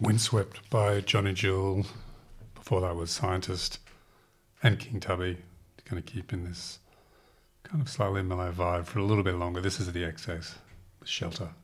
Windswept by Johnny Jewel. Before that was Scientist and King Tubby. Going to keep in this kind of slightly mellow vibe for a little bit longer. This is the XX, Shelter.